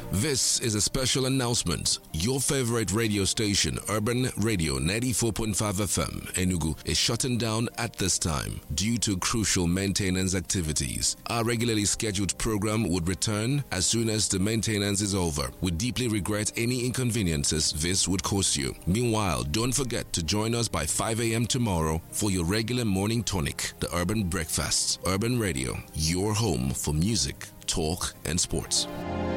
This is a special announcement. Your favorite radio station, Urban Radio 94.5 FM, Enugu, is shutting down at this time due to crucial maintenance activities. Our regularly scheduled program would return as soon as the maintenance is over. We deeply regret any inconveniences this would cause you. Meanwhile, don't forget to join us by 5 a.m. tomorrow for your regular morning tonic, the Urban Breakfast. Urban Radio, your home for music, talk, and sports.